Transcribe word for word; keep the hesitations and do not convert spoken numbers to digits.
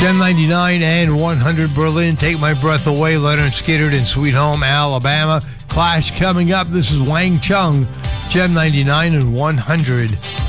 Gem ninety-nine and one hundred Berlin, Take My Breath Away, Leonard Skinner in Sweet Home, Alabama. Clash coming up. This is Wang Chung, Gem ninety-nine and one hundred.